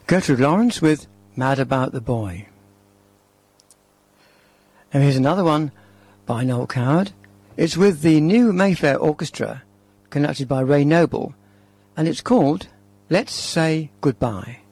Gertrude Lawrence with Mad About the Boy. And here's another one by Noel Coward. It's with the New Mayfair Orchestra, conducted by Ray Noble, and it's called Let's Say Goodbye.